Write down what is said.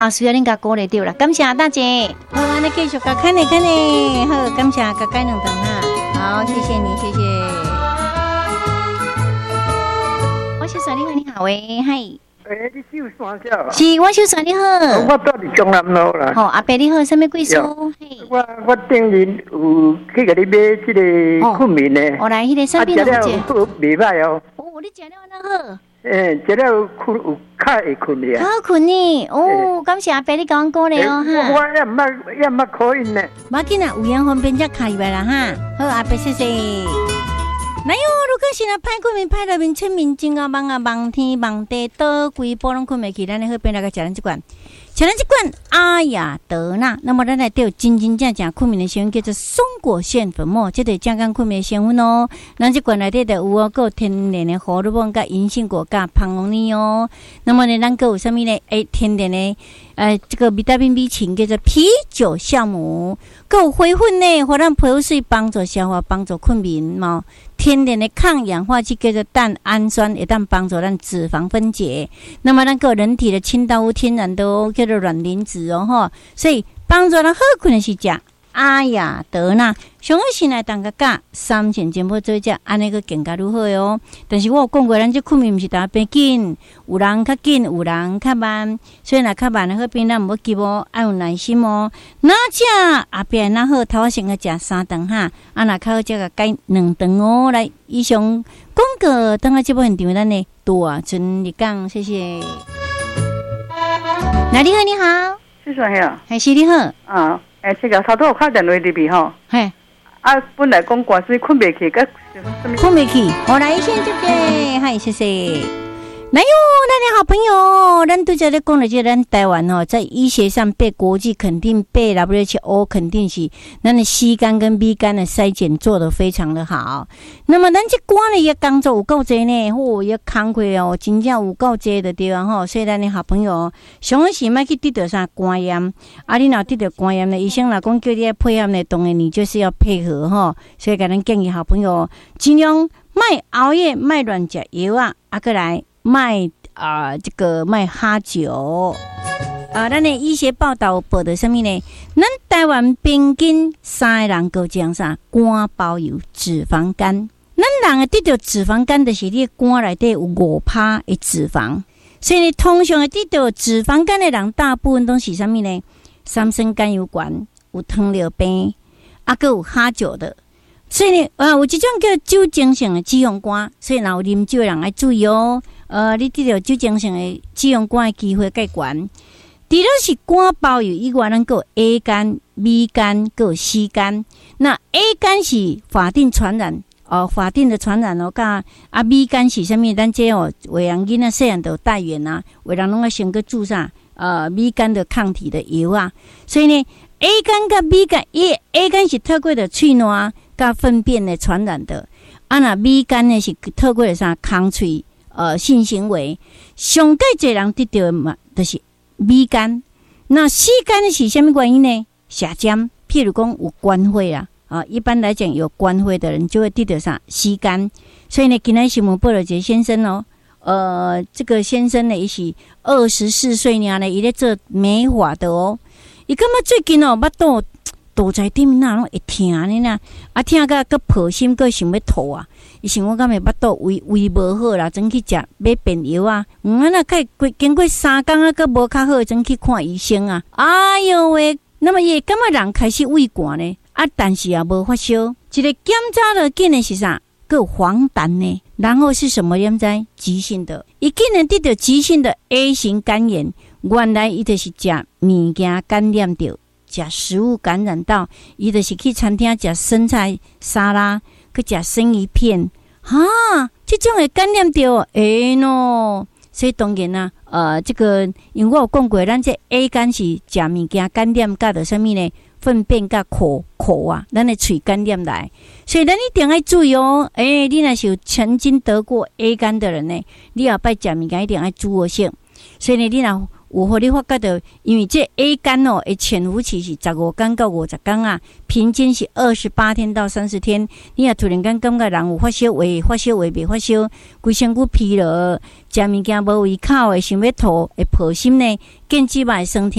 啊，需要恁甲鼓励对啦，感谢大姐。好，安尼继续甲看呢，好，感谢甲改两顿哈。好，谢谢你，谢谢。我小帅你好，你好喂，嗨。 你秀山小？ 是，我小帅你好。 我住伫中南路啦。 好，阿伯你好，什么贵数？ 我顶日有去甲你买这个困眠的。 我来，迄个产品怎么解？ 袂歹哦。 哦，你食了安好？ 食了困有较会困的。 较好困呢？哦，感谢阿伯你甲我鼓励哦哈。 我也毋捌考因呢。 无要紧啊，有缘分变才开来啦哈。好，阿伯谢谢。哪有？如果是那歹困眠、歹入眠、清眠、真啊梦啊、梦天梦地，倒规波拢困袂去，咱好变来个食咱这款，吃咱这款阿雅德纳。那么咱来对真正困眠的成分叫做松果腺粉末，这个健康困眠的成分哦。咱这款内底就有哦，有天然的荷尔蒙、甲银杏果、甲胖红尼哦。那么呢，咱还有什么呢？天然的这个维他命 B 群叫做啤酒酵母，还有花粉呢，互咱皮肤水帮助消化、帮助困眠嘛。天然的抗氧化剂叫做蛋氨酸，会当帮助咱脂肪分解。那么咱个人体的清道夫天然的哦，叫做卵磷脂哦吼，所以帮助咱好困的是食阿雅德纳。上好先来当个价3钱钱要做只，安尼个更加如何哦？但是我有讲过，咱这困眠毋是大家变紧，有人较紧，有人较慢，所以若较慢的好边咱毋要急哦，要有耐心哦。哪只后壁哪好，头先个食3顿哈，啊若较好则个改2顿哦。来，以上广告等下节目现场咱的大存日讲，谢谢。那你好，你好， 是啥呀？ 还是你好啊？这个头拄有敲电话入去吼， 嘿。 啊，本来讲官司困袂去，甲困袂去，我来先这边，嗨，谢谢。来哟，咱的好朋友，咱拄则咧讲了，就咱台湾哦，在医学上被国际肯定，被 WHO 肯定是咱的 C 肝跟 B 肝的筛检做得非常的好。那么咱这官的也工作有够多呢，嚯，也工课哦，真正有够多的对啊吼。所以咱的好朋友，上好是莫去得到啥肝炎，啊，你若得到肝炎呢，医生若讲叫你配合呢，当然你就是要配合吼。所以甲咱建议好朋友，尽量莫熬夜，莫乱食药啊，过来。卖这个卖哈酒咱的医学报道报的什么呢？咱台湾平均3个人各讲啥？肝包有脂肪肝。咱人会得到脂肪肝，就是你的肝内底有5%的脂肪。所以呢，通常会得到脂肪肝的人，大部分都是什么呢？三酸甘油管，有糖尿病，还有哈酒的。所以呢，有这种叫酒精性的脂肪肝，所以若有啉酒的人要注意哦。你得到酒精性的脂肪肝的机会较悬。除了是肝包油以外，咱还有 A 肝、B 肝、还有 C 肝。那 A 肝是法定传染法定的传染哦，甲B 肝是啥物？咱这有人囡仔细汉就带源啊，有人拢要先去注啥B 肝的抗体的药啊。所以呢 ，A 肝甲 B 肝，A 肝是透过的喙烂甲粪便的传染的，那 B 肝呢是透过的啥空喙性行为。上介侪人得到嘛，就是 B 肝。那 C 肝是什么原因呢？血浆，譬如讲有肝灰啊。一般来讲有肝灰的人就会得到啥 C 肝。所以呢，今天新闻报道这先生哦，这个先生呢，伊是24岁呢，伊咧做美发的哦。伊感觉最近哦，腹肚在顶那拢会疼呢呐，疼甲个破心，个想要吐啊。伊想我敢会腹肚胃无好啦，转去食买便药啊。那经过3天啊，个无较好，转去看医生啊。哎哟喂，那么也感觉人开始胃寒呢，但是也无发烧。一个检查了，竟然是啥？个有黄疸呢？然后是什么炎灾？急性的，伊竟然得到急性的 A 型肝炎。原来伊就是食物件感染到。食食物感染到，伊就是去餐厅食生菜沙拉，去食生鱼片，这种会感染到喏。所以当然啊，这个因为我有讲过，咱这 A 肝是食物件感染到的什么呢？粪便甲口啊，咱的嘴感染来，所以咱一定要注意哦。你若是有曾经得过 A 肝的人呢，你后摆食物件一定要注意性。所以呢，你若有互你发觉到，因为这 A 肝哦，的潜伏期是15天到50天啊，平均是28天到30天。你若突然间感觉人有发烧，未发烧，未发烧，规身躯疲劳，食物件无胃口的，想要吐，会破心呢，见即摆酸痛。